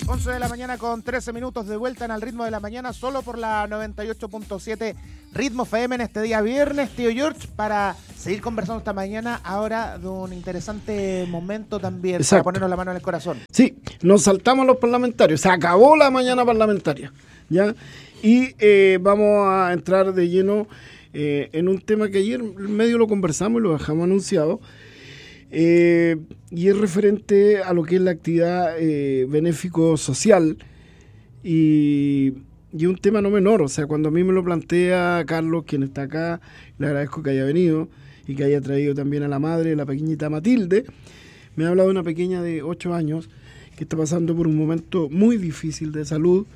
11 de la mañana con 13 minutos de vuelta en Al Ritmo de la Mañana, solo por la 98.7 Ritmo FM en este día viernes, tío George, para seguir conversando esta mañana ahora de un interesante momento también. Exacto. Para ponernos la mano en el corazón. Sí, nos saltamos los parlamentarios, se acabó la mañana parlamentaria, ¿ya? Y vamos a entrar de lleno en un tema que ayer medio lo conversamos y lo dejamos anunciado, y es referente a lo que es la actividad benéfico social y un tema no menor. O sea, cuando a mí me lo plantea Carlos, quien está acá, le agradezco que haya venido y que haya traído también a la madre, la pequeñita Matilde. Me ha hablado de una pequeña de 8 años que está pasando por un momento muy difícil de salud.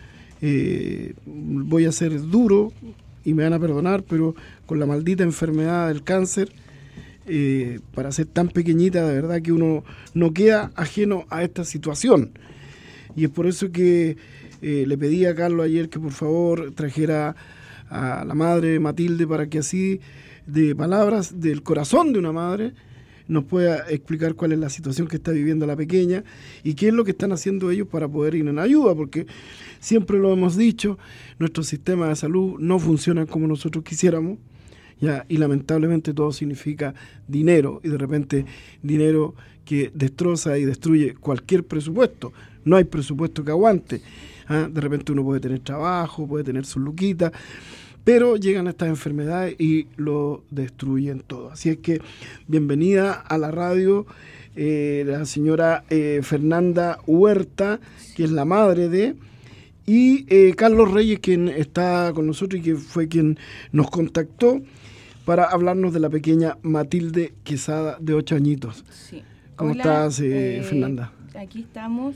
Voy a ser duro y me van a perdonar, pero con la maldita enfermedad del cáncer, para ser tan pequeñita, de verdad que uno no queda ajeno a esta situación. Y es por eso que le pedí a Carlos ayer que por favor trajera a la madre Matilde, para que así, de palabras del corazón de una madre, nos pueda explicar cuál es la situación que está viviendo la pequeña y qué es lo que están haciendo ellos para poder ir en ayuda, porque siempre lo hemos dicho, nuestro sistema de salud no funciona como nosotros quisiéramos, ¿ya? Y lamentablemente todo significa dinero, y de repente dinero que destroza y destruye cualquier presupuesto. No hay presupuesto que aguante, ¿ah? De repente uno puede tener trabajo, puede tener sus luquitas, pero llegan estas enfermedades y lo destruyen todo. Así es que bienvenida a la radio la señora Fernanda Huerta, que es la madre de, y Carlos Reyes, quien está con nosotros y que fue quien nos contactó para hablarnos de la pequeña Matilde Quesada, de 8 añitos. Sí. ¿Cómo estás, Fernanda? Aquí estamos.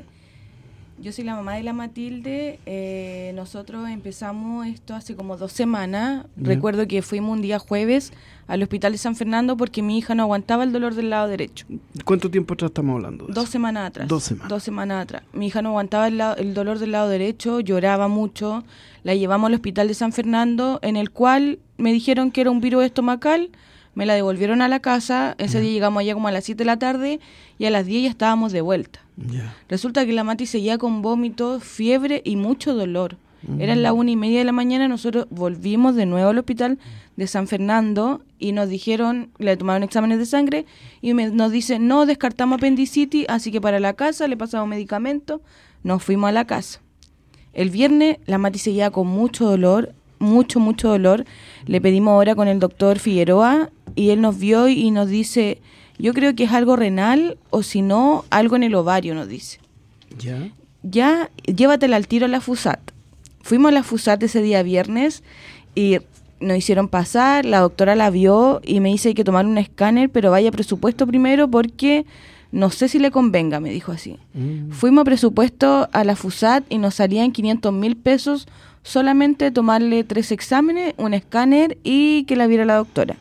Yo soy la mamá de la Matilde. Nosotros empezamos esto hace como 2 semanas. Recuerdo que fuimos un día jueves al hospital de San Fernando porque mi hija no aguantaba el dolor del lado derecho. ¿Cuánto tiempo atrás estamos hablando de eso? 2 semanas atrás. 2 semanas. 2 semanas atrás. Mi hija no aguantaba el dolor del lado derecho, lloraba mucho. La llevamos al hospital de San Fernando, en el cual me dijeron que era un virus estomacal. Me la devolvieron a la casa. Ese día llegamos allá como a las 7 de la tarde y a las 10 ya estábamos de vuelta. Resulta que la Mati seguía con vómitos, fiebre y mucho dolor. Eran las 1:30 de la mañana. Nosotros volvimos de nuevo al hospital de San Fernando y nos dijeron, le tomaron exámenes de sangre y nos dicen, no descartamos apendicitis, así que para la casa le pasamos medicamentos. Nos fuimos a la casa. El viernes la Mati seguía con mucho dolor, mucho dolor. Le pedimos hora con el doctor Figueroa y él nos vio y nos dice, yo creo que es algo renal o si no, algo en el ovario, nos dice. Ya, llévatela al tiro a la FUSAT. Fuimos a la FUSAT ese día viernes y nos hicieron pasar, la doctora la vio y me dice hay que tomar un escáner, pero vaya presupuesto primero porque no sé si le convenga, me dijo así. Fuimos a presupuesto a la FUSAT y nos salían 500.000 pesos solamente tomarle 3 exámenes, un escáner y que la viera la doctora.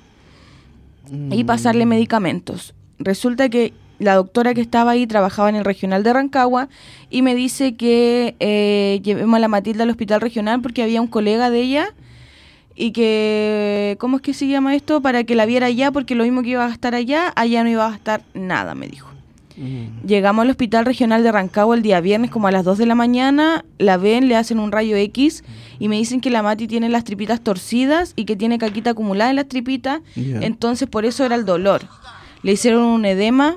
Y pasarle medicamentos. Resulta que la doctora que estaba ahí trabajaba en el regional de Rancagua y me dice que llevemos a la Matilde al hospital regional porque había un colega de ella y que, ¿cómo es que se llama esto? Para que la viera allá, porque lo mismo que iba a gastar allá no iba a gastar nada, me dijo. Llegamos al hospital regional de Rancagua el día viernes como a las 2 de la mañana, la ven, le hacen un rayo X y me dicen que la Mati tiene las tripitas torcidas y que tiene caquita acumulada en las tripitas, entonces por eso era el dolor. Le hicieron un edema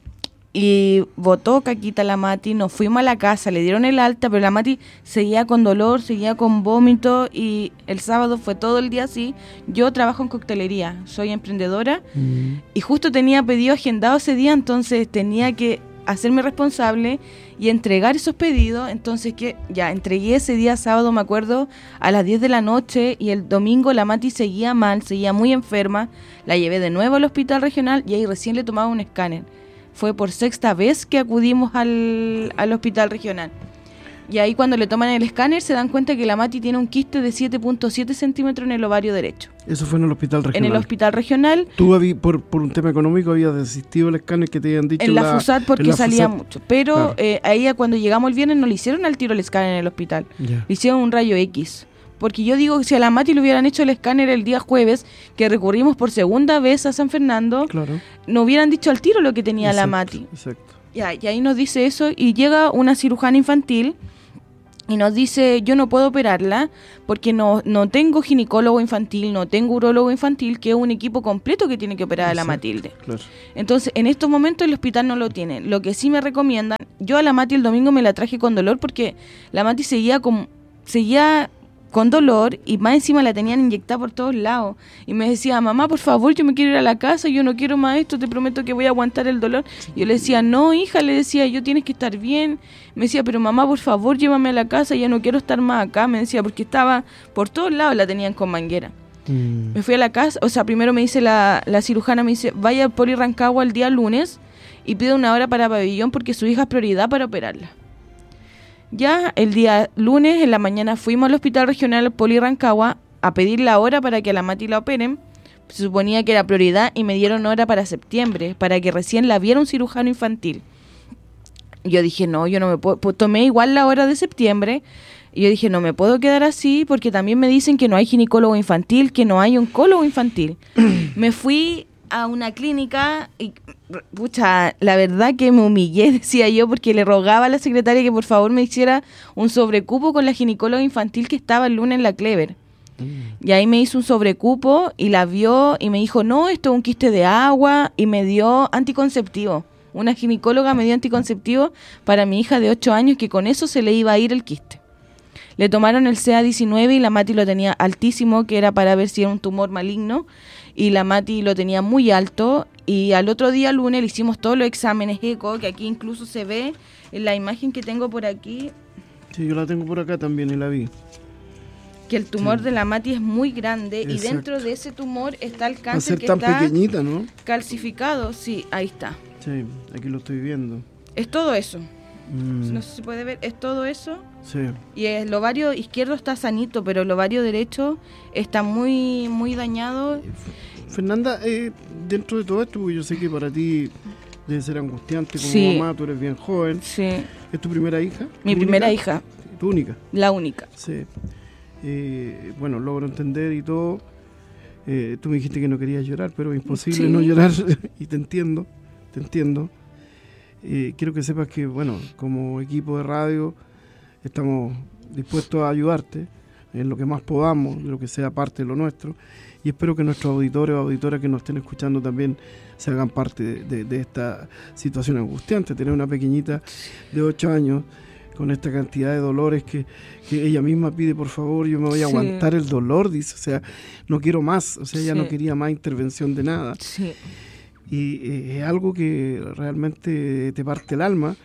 y botó caquita la Mati, nos fuimos a la casa, le dieron el alta, pero la Mati seguía con dolor, seguía con vómito y el sábado fue todo el día así. Yo trabajo en coctelería, soy emprendedora y justo tenía pedido agendado ese día, entonces tenía que hacerme responsable y entregar esos pedidos, entonces que ya entregué ese día sábado, me acuerdo, a las 10 de la noche y el domingo la Mati seguía mal, seguía muy enferma, la llevé de nuevo al hospital regional y ahí recién le tomaba un escáner. Fue por 6ª vez que acudimos al hospital regional. Y ahí cuando le toman el escáner se dan cuenta que la Mati tiene un quiste de 7.7 centímetros en el ovario derecho. ¿Eso fue en el hospital regional? En el hospital regional. ¿Tú por un tema económico habías desistido del escáner que te habían dicho? En la FUSAT porque salía FUSAT mucho. Pero claro, ahí cuando llegamos el viernes no le hicieron al tiro el escáner en el hospital. Le hicieron un rayo X. Porque yo digo que si a la Mati le hubieran hecho el escáner el día jueves, que recurrimos por 2ª vez a San Fernando, no hubieran dicho al tiro lo que tenía la Mati. Exacto. Ya, y ahí nos dice eso y llega una cirujana infantil y nos dice, yo no puedo operarla porque no tengo ginecólogo infantil, no tengo urólogo infantil, que es un equipo completo que tiene que operar a la Matilde. Claro. Entonces, en estos momentos el hospital no lo tiene. Lo que sí me recomiendan, yo a la Mati el domingo me la traje con dolor porque la Mati seguía con dolor y más encima la tenían inyectada por todos lados. Y me decía, mamá, por favor, yo me quiero ir a la casa, yo no quiero más esto, te prometo que voy a aguantar el dolor. Y yo le decía, no, hija, le decía, yo tienes que estar bien. Me decía, pero mamá, por favor, llévame a la casa, ya no quiero estar más acá. Me decía, porque estaba por todos lados, la tenían con manguera. Me fui a la casa, o sea, primero me dice la cirujana, me dice, vaya al Poli Rancagua el día lunes y pide una hora para pabellón porque su hija es prioridad para operarla. Ya el día lunes en la mañana fuimos al Hospital Regional Poli Rancagua a pedir la hora para que a la Mati la operen. Se suponía que era prioridad y me dieron hora para septiembre, para que recién la viera un cirujano infantil. Yo dije, no, yo no me puedo, pues tomé igual la hora de septiembre y yo dije, no me puedo quedar así porque también me dicen que no hay ginecólogo infantil, que no hay oncólogo infantil. Me fui a una clínica y, pucha, la verdad que me humillé, decía yo, porque le rogaba a la secretaria que por favor me hiciera un sobrecupo con la ginecóloga infantil que estaba el lunes en la Clever. Y ahí me hizo un sobrecupo y la vio y me dijo, no, esto es un quiste de agua, y me dio anticonceptivo. Una ginecóloga me dio anticonceptivo para mi hija de 8 años, que con eso se le iba a ir el quiste. Le tomaron el CA19 y la Mati lo tenía altísimo, que era para ver si era un tumor maligno, y la Mati lo tenía muy alto. Y al otro día, lunes, le hicimos todos los exámenes eco, que aquí incluso se ve en la imagen que tengo por aquí. Sí, yo la tengo por acá también y la vi. Que el tumor de la Mati es muy grande. Exacto. Y dentro de ese tumor está el Va a cáncer ser que tan está pequeñita, ¿no? calcificado. Sí, ahí está. Sí, aquí lo estoy viendo. Es todo eso. No sé si se puede ver, es todo eso. Sí. Y el ovario izquierdo está sanito, pero el ovario derecho está muy, muy dañado. Fernanda, dentro de todo esto, porque yo sé que para ti debe ser angustiante como Sí. mamá, tú eres bien joven. Sí, ¿Es tu primera hija? mi ¿Tu primera única? hija, ¿Tu única? la única. Sí. Bueno, logro entender y todo. Tú me dijiste que no querías llorar, pero es imposible Sí. no llorar y te entiendo. Quiero que sepas que, bueno, como equipo de radio estamos dispuestos a ayudarte en lo que más podamos, en lo que sea parte de lo nuestro, y espero que nuestros auditores o auditoras que nos estén escuchando también se hagan parte de esta situación angustiante. Tener una pequeñita de 8 años con esta cantidad de dolores que ella misma pide, por favor, yo me voy a Sí. aguantar el dolor, dice, o sea, no quiero más, o sea, ella Sí. no quería más intervención de nada. Sí, Y es algo que realmente te parte el alma.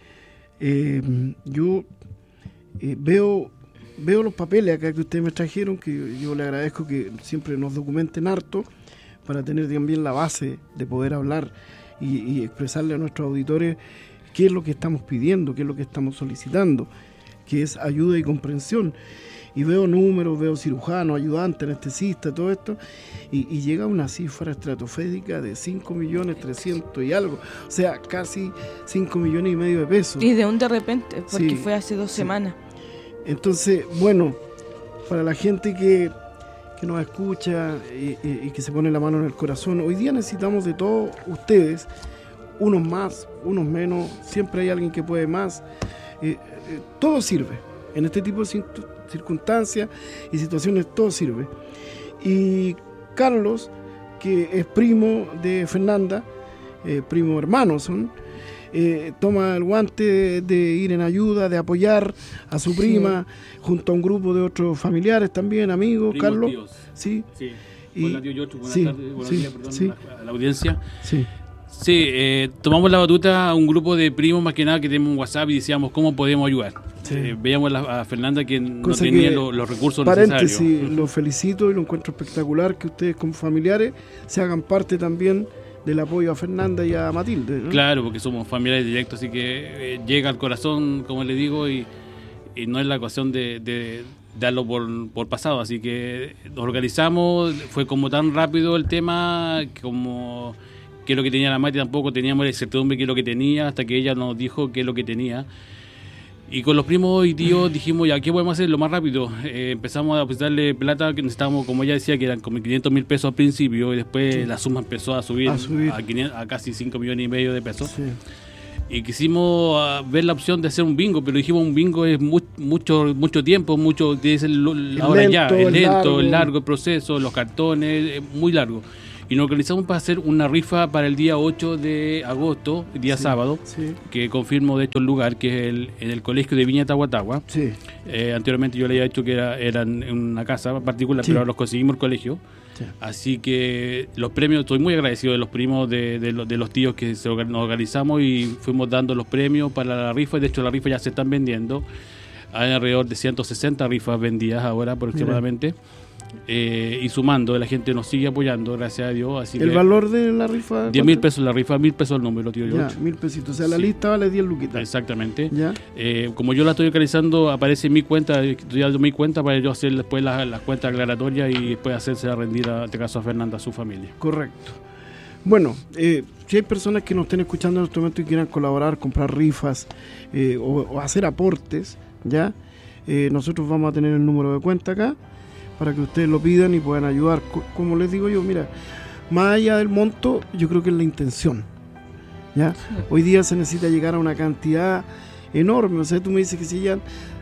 Yo veo los papeles acá que ustedes me trajeron, que yo le agradezco que siempre nos documenten harto para tener también la base de poder hablar y expresarle a nuestros auditores qué es lo que estamos pidiendo, qué es lo que estamos solicitando, que es ayuda y comprensión. Y veo números, veo cirujanos, ayudantes, anestesistas, todo esto, y llega una cifra estratosférica de 5.300.000 y algo, o sea, casi 5,5 millones de pesos. y de un de repente, porque Sí, fue hace 2 sí. semanas. Entonces, bueno, para la gente que nos escucha y que se pone la mano en el corazón, hoy día necesitamos de todos ustedes, unos más, unos menos, siempre hay alguien que puede más, todo sirve, en este tipo de circunstancias y situaciones todo sirve. Y Carlos, que es primo de Fernanda, primo hermano son, toma el guante de ir en ayuda, de apoyar a su prima, junto a un grupo de otros familiares también, amigos, Primos, Carlos. tíos. Sí, Sí. Y- Hola, tío George. Buenas sí, tardes. Buenos sí, días, perdón, sí. a la audiencia. sí. Sí, tomamos la batuta a un grupo de primos, más que nada, que tenemos un WhatsApp y decíamos cómo podemos ayudar. Sí. Veíamos a Fernanda que no Cosa tenía que, los recursos paréntesis, necesarios. lo felicito y lo encuentro espectacular que ustedes como familiares se hagan parte también del apoyo a Fernanda y a Matilde, ¿no? Claro, porque somos familiares directos, así que llega al corazón, como le digo, y no es la cuestión de darlo por pasado. Así que nos organizamos, fue como tan rápido el tema, como qué es lo que tenía la Mati, tampoco teníamos la incertidumbre qué es lo que tenía, hasta que ella nos dijo qué es lo que tenía. Y con los primos y tíos dijimos, ya, ¿qué podemos hacer lo más rápido? Empezamos a depositarle plata que necesitábamos, como ella decía, que eran como 500.000 pesos al principio, y después la suma empezó a subir, A subir. a casi 5,5 millones de pesos. Sí. y quisimos ver la opción de hacer un bingo, pero dijimos un bingo es mucho tiempo, es lento, es largo el proceso, los cartones, es muy largo. Y nos organizamos para hacer una rifa para el día 8 de agosto, día sábado, que confirmo de hecho el lugar, que es en el colegio de Viña Tahuatahua. Sí. Anteriormente yo le había dicho que eran en una casa particular, pero ahora los conseguimos el colegio. Sí. Así que los premios, estoy muy agradecido de los primos, de los tíos que nos organizamos y fuimos dando los premios para la rifa. Y de hecho la rifa ya se están vendiendo. Hay alrededor de 160 rifas vendidas ahora aproximadamente. Y sumando, la gente nos sigue apoyando, gracias a Dios. Así ¿El valor de la rifa? 10.000 pesos la rifa, 1.000 pesos el número, tío. Ya, 1.000 pesitos. O sea, la lista vale 10 luquitas. Exactamente. ¿Ya? Como yo la estoy organizando, aparece en mi cuenta, estoy dando mi cuenta para yo hacer después las cuentas aclaratorias y después hacerse a rendir, en este caso a Fernanda, a su familia. Correcto. Bueno, si hay personas que nos estén escuchando en este momento y quieran colaborar, comprar rifas o hacer aportes, ¿ya? Nosotros vamos a tener el número de cuenta acá, para que ustedes lo pidan y puedan ayudar. Como les digo yo, mira, más allá del monto, yo creo que es la intención, ¿ya? Sí. Hoy día se necesita llegar a una cantidad enorme, o sea, tú me dices que si ya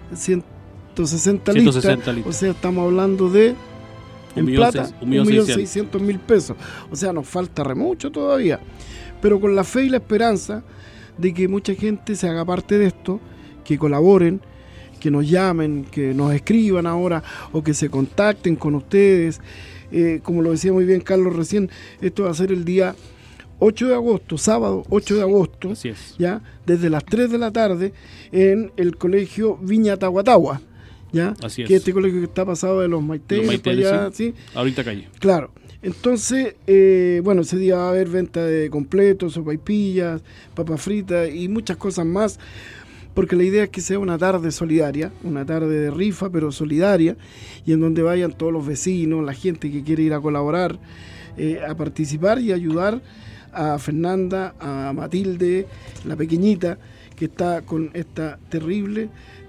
160 listas, o sea, estamos hablando de, en plata, 1.600.000 pesos, o sea, nos falta re mucho todavía, pero con la fe y la esperanza de que mucha gente se haga parte de esto, que colaboren, que nos llamen, que nos escriban ahora o que se contacten con ustedes. Como lo decía muy bien Carlos recién, esto va a ser el día 8 de agosto, sábado 8 de agosto, así es. ¿Ya? Desde las 3 de la tarde en el colegio Viña Tahuatahua, ¿ya? Así es. Que este colegio que está pasado de los Maiteles, allá, ¿sí? Ahorita calle. Claro. Entonces, bueno, ese día va a haber venta de completos, sopaipillas, papas fritas y muchas cosas más, porque la idea es que sea una tarde solidaria, una tarde de rifa, pero solidaria, y en donde vayan todos los vecinos, la gente que quiere ir a colaborar, a participar y ayudar a Fernanda, a Matilde, la pequeñita, que está con esta terrible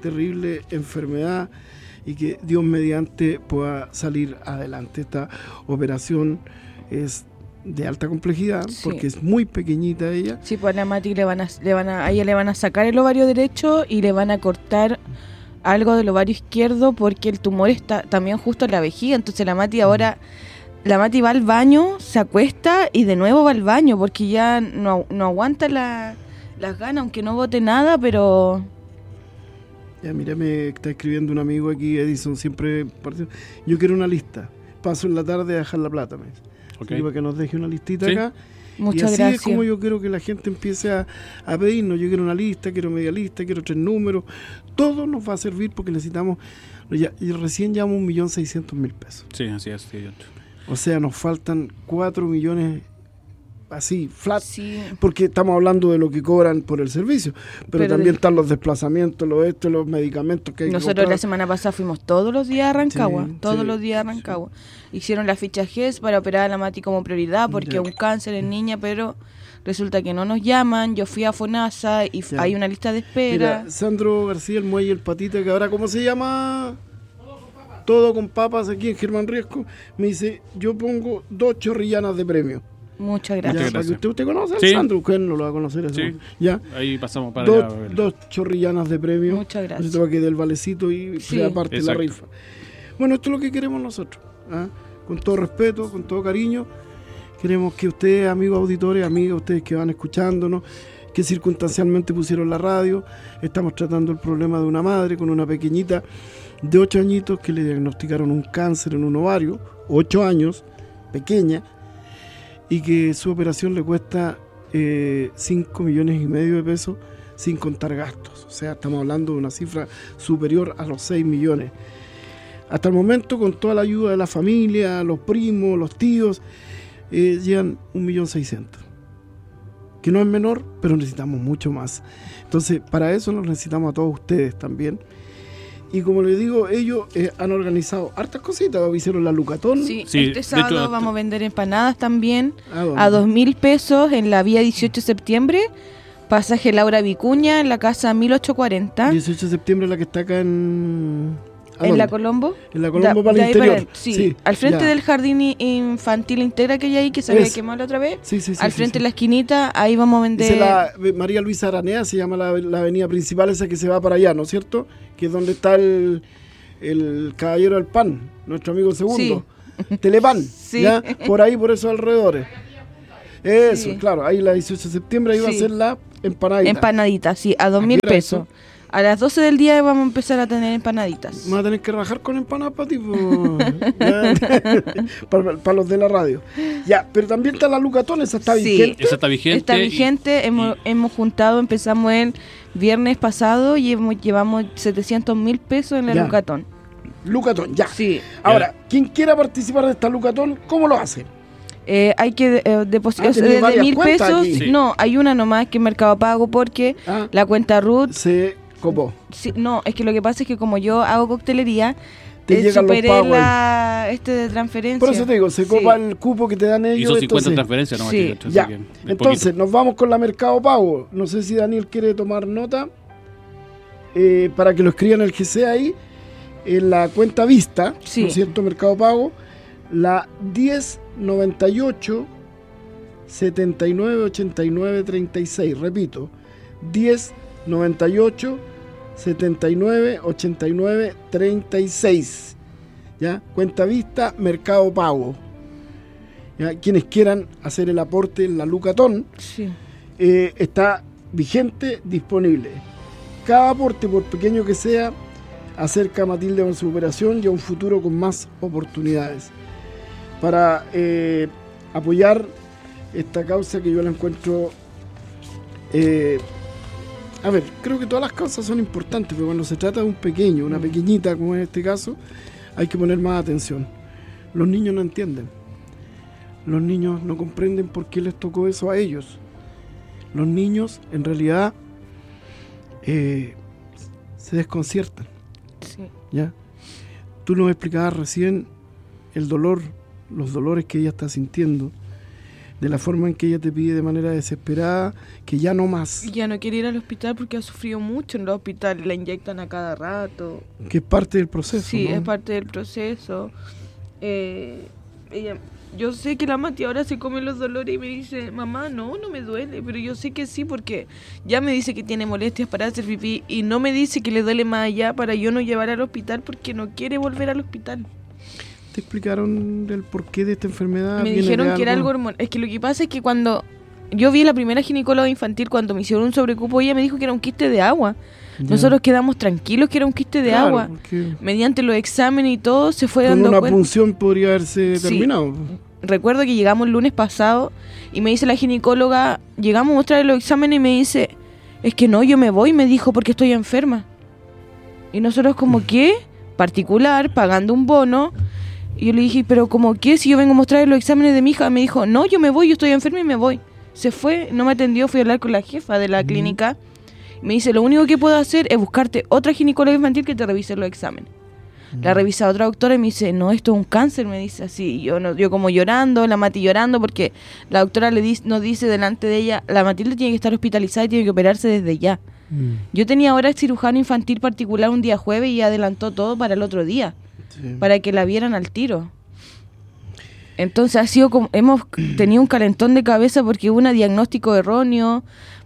enfermedad, y que Dios mediante pueda salir adelante. Esta operación es de alta complejidad, sí, porque es muy pequeñita ella. Sí, pues a la Mati a ella le van a sacar el ovario derecho y le van a cortar algo del ovario izquierdo porque el tumor está también justo en la vejiga. Entonces la Mati va al baño, se acuesta y de nuevo va al baño porque ya no aguanta las ganas, aunque no bote nada, pero... Ya, mira, me está escribiendo un amigo aquí, Edison, siempre... Yo quiero una lista. Paso en la tarde a dejar la plata, me dice. Okay. Para que nos deje una listita, ¿sí?, acá. Muchas y así gracias. Es como yo quiero que la gente empiece a pedirnos. Yo quiero una lista, quiero media lista, quiero 3 números. Todo nos va a servir porque necesitamos... y recién llevamos 1.600.000 pesos. Sí, así es. Sí. O sea, nos faltan 4 millones así, flat, sí, porque estamos hablando de lo que cobran por el servicio, pero también están los desplazamientos, los medicamentos que hay nosotros que comprar. La semana pasada fuimos todos los días a Rancagua, los días a Rancagua. Sí. Hicieron la ficha GES para operar a la Mati como prioridad, porque es un cáncer en niña, pero resulta que no nos llaman. Yo fui a FONASA y hay una lista de espera. Mira, Sandro García, el Muelle, el Patita, que ahora, ¿cómo se llama? Todo con papas aquí en Germán Riesco, me dice, yo pongo 2 chorrillanas de premio. Muchas gracias. Para que usted conoce al sí. Sandro, usted no lo va a conocer eso. Sí. ¿Ya? Ahí pasamos para allá. 2 chorrillanas de premio. Muchas gracias. Esto va a quedar el valecito y aparte la rifa. Bueno, esto es lo que queremos nosotros, ¿ah? Con todo respeto, con todo cariño. Queremos que ustedes, amigos auditores, amigas, ustedes que van escuchándonos, que circunstancialmente pusieron la radio, estamos tratando el problema de una madre con una pequeñita de 8 añitos que le diagnosticaron un cáncer en un ovario, 8 años, pequeña, y que su operación le cuesta 5,5 millones de pesos sin contar gastos. O sea, estamos hablando de una cifra superior a los 6 millones. Hasta el momento, con toda la ayuda de la familia, los primos, los tíos, llegan 1.600.000. Que no es menor, pero necesitamos mucho más. Entonces, para eso nos necesitamos a todos ustedes también. Y como les digo, ellos han organizado hartas cositas. Hicieron la Lucatón. Sí, este sábado vamos a vender empanadas también a 2.000 pesos en la vía 18 de septiembre. Pasaje Laura Vicuña en la casa 1840. 18 de septiembre, la que está acá en ¿En la Colombo? En la Colombo para el ahí interior. Sí, al frente del jardín infantil Integra que hay ahí, que se había quemado la otra vez. Sí, al frente de la esquinita, ahí vamos a vender. María Luisa Aranea se llama la avenida principal, esa que se va para allá, ¿no es cierto? Que es donde está el caballero del pan, nuestro amigo segundo. Sí. Telepan, sí. ¿Ya? Por ahí, por esos alrededores. Eso, sí. Claro, ahí la 18 de septiembre ahí va a ser la empanadita. Empanadita, sí, a 2.000 pesos. A las 12 del día vamos a empezar a tener empanaditas. Vamos a tener que rajar con empanadas para ti, para los de la radio. Ya, pero también está la Lucatón, esa está vigente. Esa está vigente. Está vigente, hemos juntado, empezamos el viernes pasado y llevamos 700.000 pesos en la Lucatón. Lucatón, ya. Sí. Ahora, quien quiera participar de esta Lucatón, ¿cómo lo hace? Hay que depositar desde 1.000 pesos. Sí. No, hay una nomás que es Mercado Pago porque la cuenta RUT se copó. Sí, no, es que lo que pasa es que como yo hago coctelería, te llegan los pagos de transferencia. Por eso te digo, se copa el cupo que te dan ellos. Y son 50 transferencias nomás. Sí. Ya. Entonces, nos vamos con la Mercado Pago. No sé si Daniel quiere tomar nota para que lo escriban el GC ahí. En la cuenta vista, ¿no es cierto? Mercado Pago, la 1098 79 89 36. Repito, 1098 79 89 36. ¿Ya? Cuenta vista, Mercado Pago. ¿Ya? Quienes quieran hacer el aporte en la Lucatón, está vigente, disponible. Cada aporte, por pequeño que sea, acerca a Matilde con su operación y a un futuro con más oportunidades. Para apoyar esta causa que yo la encuentro... a ver, creo que todas las causas son importantes, pero cuando se trata de un pequeño, una pequeñita como en este caso, hay que poner más atención. Los niños no entienden. Los niños no comprenden por qué les tocó eso a ellos. Los niños, en realidad, se desconciertan. Sí. ¿Ya? Tú nos explicabas recién el dolor, los dolores que ella está sintiendo, de la forma en que ella te pide de manera desesperada que ya no más. Ya no quiere ir al hospital porque ha sufrido mucho en el hospital, la inyectan a cada rato. Que es parte del proceso. Sí, ¿no? es parte del proceso. Yo sé que la Mati ahora se come los dolores y me dice, mamá, no me duele, pero yo sé que sí porque ya me dice que tiene molestias para hacer pipí y no me dice que le duele más allá para yo no llevar al hospital porque no quiere volver al hospital. ¿Te explicaron el porqué de esta enfermedad? Me dijeron que era algo hormonal. Es que lo que pasa es que cuando yo vi a la primera ginecóloga infantil, cuando me hicieron un sobrecupo, ella me dijo que era un quiste de agua. Ya. Nosotros quedamos tranquilos que era un quiste de agua. Mediante los exámenes y todo se fue dando cuenta. Con una punción podría haberse terminado. Recuerdo que llegamos el lunes pasado y me dice la ginecóloga, llegamos a mostrarle los exámenes y me dice, es que no, yo me voy, me dijo, porque estoy enferma. Y nosotros como, ¿qué? Particular, pagando un bono. Y yo le dije, pero ¿cómo qué? Si yo vengo a mostrarle los exámenes de mi hija. Me dijo, no, yo me voy, yo estoy enferma y me voy. Se fue, no me atendió, fui a hablar con la jefa de la clínica. Me dice, lo único que puedo hacer es buscarte otra ginecóloga infantil que te revise los exámenes. La revisa otra doctora y me dice, no, esto es un cáncer, me dice así. Yo como llorando, la Mati llorando, porque la doctora nos dice delante de ella, la Matilde tiene que estar hospitalizada y tiene que operarse desde ya. Yo tenía ahora cirujano infantil particular un día jueves y adelantó todo para el otro día, para que la vieran al tiro. Entonces ha sido como, hemos tenido un calentón de cabeza porque hubo un diagnóstico erróneo.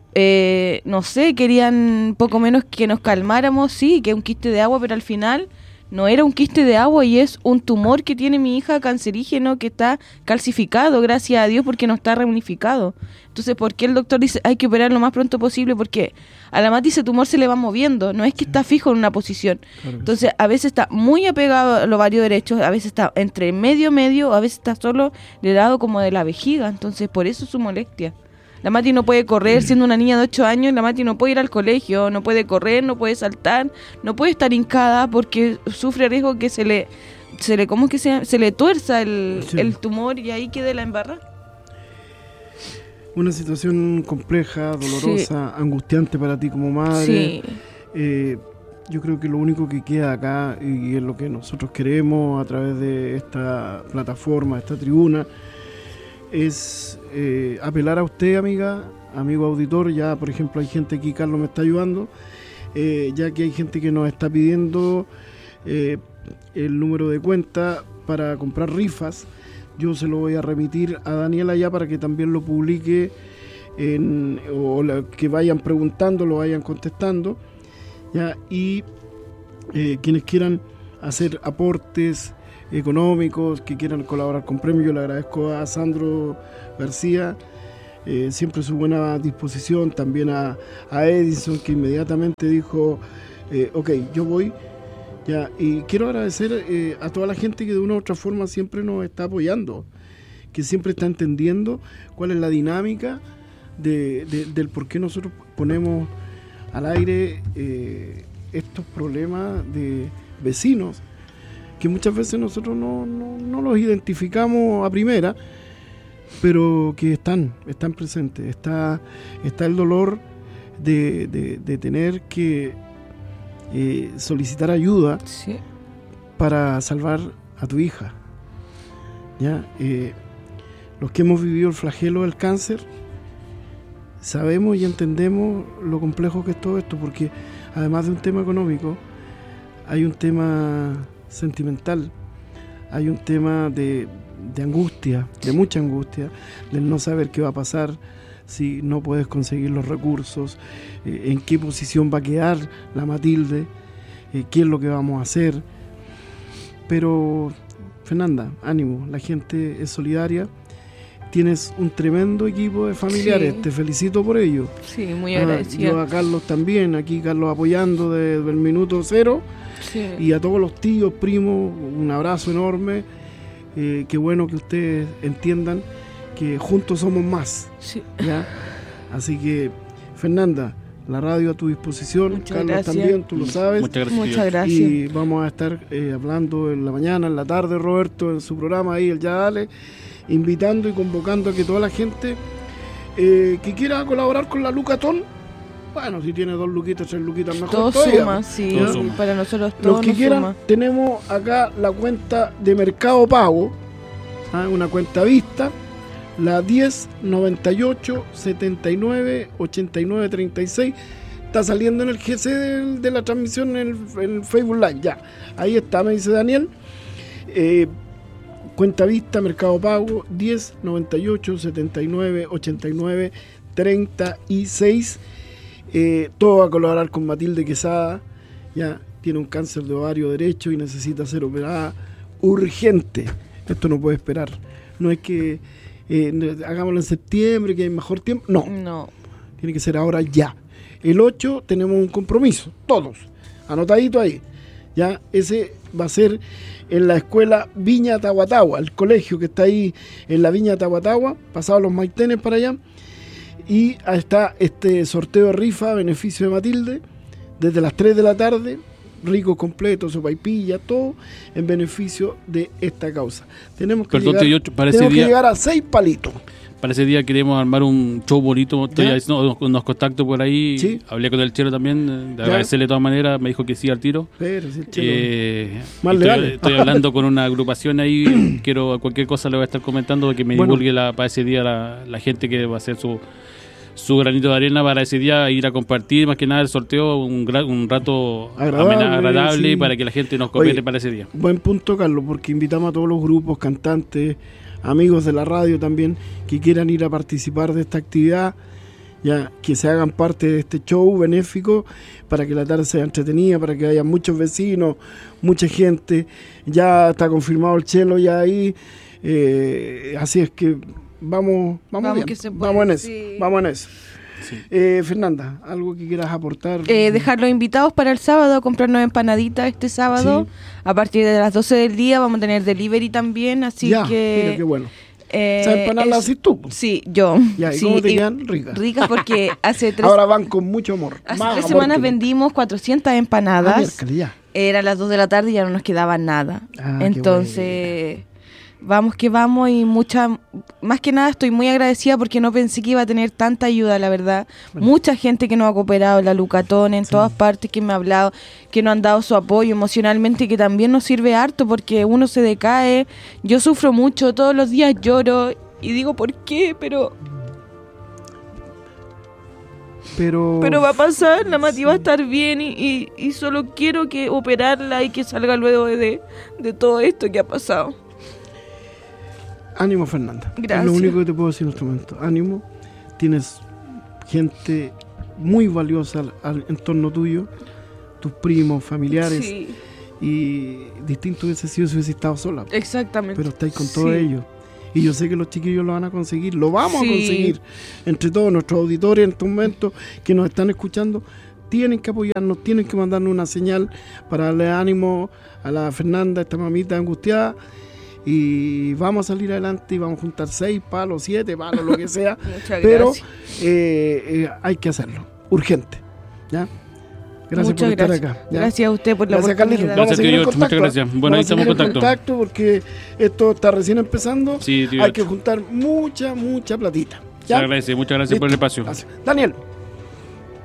No sé, querían poco menos que nos calmáramos, sí, que es un quiste de agua, pero al final no era un quiste de agua y es un tumor que tiene mi hija cancerígeno que está calcificado, gracias a Dios, porque no está reunificado. Entonces, ¿por qué el doctor dice hay que operar lo más pronto posible? Porque a la Mati ese tumor se le va moviendo, no es que está fijo en una posición. Claro. Entonces, a veces está muy apegado al ovario derecho, a veces está entre medio, a veces está solo del lado como de la vejiga. Entonces, por eso su molestia. La Mati no puede correr, siendo una niña de 8 años, la Mati no puede ir al colegio, no puede correr, no puede saltar, no puede estar hincada porque sufre riesgo que se le ¿cómo es que se le tuerza el tumor y ahí quede la embarrada. Una situación compleja, dolorosa, angustiante para ti como madre. Sí. Yo creo que lo único que queda acá, y es lo que nosotros queremos a través de esta plataforma, esta tribuna, es apelar a usted, amiga, amigo auditor. Ya, por ejemplo, hay gente aquí, Carlos me está ayudando, ya que hay gente que nos está pidiendo el número de cuenta para comprar rifas. Yo se lo voy a remitir a Daniel allá para que también lo publique que vayan preguntando, lo vayan contestando, ¿ya? Y quienes quieran hacer aportes económicos, que quieran colaborar con premios, yo le agradezco a Sandro García, siempre su buena disposición, también a Edison, que inmediatamente dijo, ok, yo voy, ya. Y quiero agradecer a toda la gente que de una u otra forma siempre nos está apoyando, que siempre está entendiendo cuál es la dinámica del por qué nosotros ponemos al aire estos problemas de vecinos, que muchas veces nosotros no los identificamos a primera, pero que están presentes. Está el dolor de tener que solicitar ayuda, Sí. para salvar a tu hija, ¿ya? Los que hemos vivido el flagelo del cáncer sabemos y entendemos lo complejo que es todo esto, porque además de un tema económico hay un tema sentimental, hay un tema de angustia, de mucha angustia, del no saber qué va a pasar si no puedes conseguir los recursos, en qué posición va a quedar la Matilde, qué es lo que vamos a hacer. Pero Fernanda, ánimo, la gente es solidaria, tienes un tremendo equipo de familiares, Sí. te felicito por ello. Sí, muy agradecida. Yo a Carlos también, aquí Carlos apoyando desde el minuto cero, Sí. y a todos los tíos, primos, un abrazo enorme. Qué bueno que ustedes entiendan que juntos somos más, Sí. ¿ya? Así que, Fernanda, la radio a tu disposición, Muchas Carlos gracias. también, tú lo sabes. Muchas gracias. Muchas gracias. Y vamos a estar hablando en la mañana, en la tarde, Roberto, en su programa ahí, el Ya Dale, invitando y convocando a que toda la gente que quiera colaborar con la Lucatón, bueno, si tiene 2 luquitas, 3 luquitas, mejor Todo todavía. suma, sí. Todo suma. Para nosotros todo Los que nos quieran, suma. tenemos acá la cuenta de Mercado Pago, una cuenta vista, la 10 98 79 89 36. Está saliendo en el GC de la transmisión en el Facebook Live. Ya, ahí está, me dice Daniel. Cuenta vista, Mercado Pago, 10 98 79 89 36. Todo va a colaborar con Matilde Quesada. Ya tiene un cáncer de ovario derecho y necesita ser operada urgente. Esto no puede esperar. No es que hagámoslo en septiembre, que hay mejor tiempo. No, No. tiene que ser ahora ya. El 8 tenemos un compromiso, todos, anotadito ahí. Ya, ese va a ser en la escuela Viña Tahuatahua, el colegio que está ahí en la Viña Tahuatahua, pasados los Maitenes para allá. Y está este sorteo de rifa a beneficio de Matilde, desde las 3 de la tarde, rico completo, sopaipilla, todo en beneficio de esta causa. Tenemos que, Perdón, llegar, Teocho, para tenemos ese que día- llegar a 6 palitos. Para ese día queremos armar un show bonito. Estoy ¿Ya? haciendo unos contactos por ahí. Sí. Hablé con el Chelo también, de agradecerle de todas maneras. Me dijo que sí al tiro. Pero si el chelo- Más Estoy, legales. estoy hablando con una agrupación ahí. Quiero cualquier cosa le voy a estar comentando, que me Bueno. divulgue para ese día la gente que va a hacer su granito de arena para ese día, ir a compartir más que nada el sorteo, un rato agradable sí. para que la gente nos coopere Oye, para ese día. Buen punto, Carlos, porque invitamos a todos los grupos, cantantes, amigos de la radio también, que quieran ir a participar de esta actividad, ya que se hagan parte de este show benéfico, para que la tarde sea entretenida, para que haya muchos vecinos, mucha gente. Ya está confirmado el Chelo ya ahí, así es que vamos bien, que se puede, vamos en eso, sí. vamos en eso. Sí. Fernanda, ¿algo que quieras aportar? Dejarlos invitados para el sábado a comprarnos empanaditas este sábado. Sí. A partir de las 12 del día vamos a tener delivery también, así ya, que... mira qué bueno. ¿Esas empanadas las haces tú? Sí, yo. Ya, ¿y sí, cómo te quedan? Ricas. Ricas porque hace 3 Ahora van con mucho amor. hace Más 3 amor semanas que nunca. vendimos 400 Ah, empanadas. miércoles, ya. Eran las 2 de la tarde y ya no nos quedaba nada. Ah, qué Entonces, vamos que vamos y más que nada estoy muy agradecida porque no pensé que iba a tener tanta ayuda, la verdad. Bueno. Mucha gente que nos ha cooperado, la Lucatón, en todas partes, que me ha hablado, que nos han dado su apoyo emocionalmente, que también nos sirve harto porque uno se decae. Yo sufro mucho, todos los días lloro y digo, ¿por qué? Pero pero va a pasar, la Mati va a estar bien y solo quiero que operarla y que salga luego de todo esto que ha pasado. ánimo, Fernanda. Gracias. Es lo único que te puedo decir en este momento. Ánimo, tienes gente muy valiosa en torno tuyo, tus primos, familiares, Sí, y distinto hubiese sido si hubiese estado sola. exactamente. Pero estáis con todos Sí. ellos. Y yo sé que los chiquillos lo van a conseguir, lo vamos Sí. a conseguir. Entre todos nuestros auditores en estos momentos que nos están escuchando, tienen que apoyarnos, tienen que mandarnos una señal para darle ánimo a la Fernanda, esta mamita angustiada. Y vamos a salir adelante y vamos a juntar 6 palos, 7 palos, lo que sea. Muchas Pero gracias. hay que hacerlo, urgente. ¿Ya? Gracias Muchas por estar gracias. acá. ¿ya? Gracias a usted por la Gracias, Carlitos. oportunidad. Vamos a Gracias, seguir en tío George. Muchas contacto, gracias. Bueno, ahí vamos a estamos seguir en contacto. porque esto está recién empezando. Sí, tío Hay que George. juntar mucha platita. Se agradece. Muchas gracias por el Listo. espacio. Gracias. Daniel.